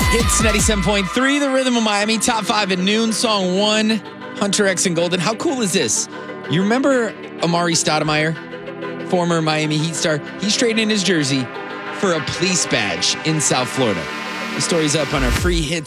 Hits 97.3, the Rhythm of Miami, top 5 at noon, song 1, Hunter X and Golden. How cool is this? You remember Amari Stoudemire, former Miami Heat star? He's trading his jersey for a police badge in South Florida. The story's up on our free Hits